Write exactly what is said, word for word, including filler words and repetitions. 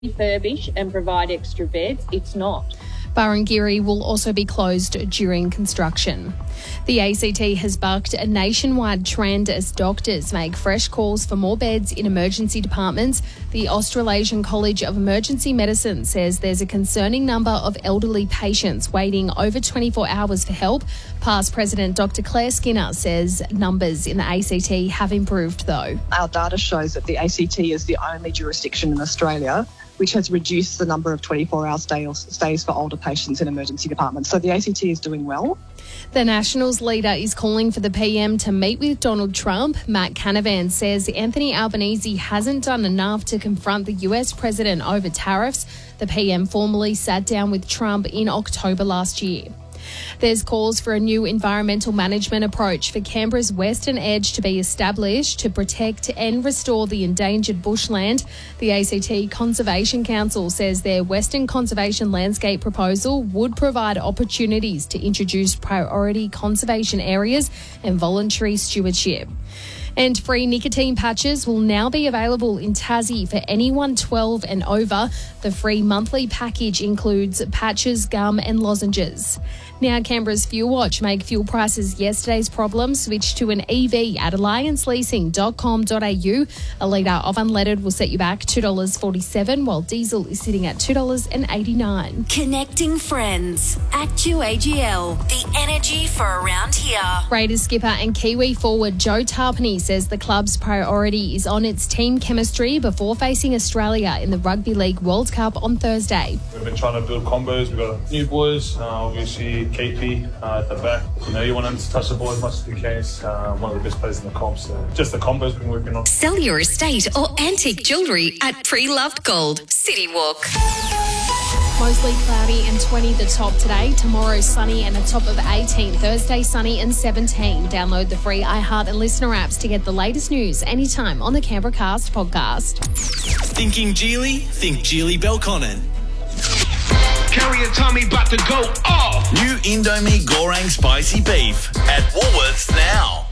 refurbish and provide extra beds. It's not. Barangiri will also be closed during construction. The A C T has bucked a nationwide trend as doctors make fresh calls for more beds in emergency departments. The Australasian College of Emergency Medicine says there's a concerning number of elderly patients waiting over twenty-four hours for help. Past President Doctor Claire Skinner says numbers in the A C T have improved though. Our data shows that the A C T is the only jurisdiction in Australia which has reduced the number of twenty-four hour stays for older patients in emergency departments. So the A C T is doing well. The Nationals leader is calling for the P M to meet with Donald Trump. Matt Canavan says Anthony Albanese hasn't done enough to confront the U S president over tariffs. The P M formally sat down with Trump in October last year. There's calls for a new environmental management approach for Canberra's western edge to be established to protect and restore the endangered bushland. The A C T Conservation Council says their Western Conservation Landscape proposal would provide opportunities to introduce priority conservation areas and voluntary stewardship. And free nicotine patches will now be available in Tassie for anyone twelve and over. The free monthly package includes patches, gum and lozenges. Now Canberra's Fuel Watch make fuel prices yesterday's problem switch to an E V at alliance leasing dot com dot a u. A litre of unleaded will set you back two dollars forty-seven, while diesel is sitting at two dollars eighty-nine. Connecting friends. Actu A G L, the energy for around here. Raiders skipper and Kiwi forward Joe Tarpany says the club's priority is on its team chemistry before facing Australia in the Rugby League World Cup on Thursday. We've been trying to build combos. We've got new boys, uh, obviously K P uh, at the back. You know, you want them to touch the ball as much as you can. He's uh, one of the best players in the comp. So just the combos we've been working on. Sell your estate or antique jewellery at Pre-Loved Gold. City Walk. Mostly cloudy and twenty the top today. Tomorrow sunny and a top of eighteen. Thursday sunny and seventeen. Download the free iHeart and Listener apps to get the latest news anytime on the Canberra Cast podcast. Thinking Geely? Think Geely Belconnen. Carrie and Tommy about to go off. New Indomie Goreng Spicy Beef at Woolworths now.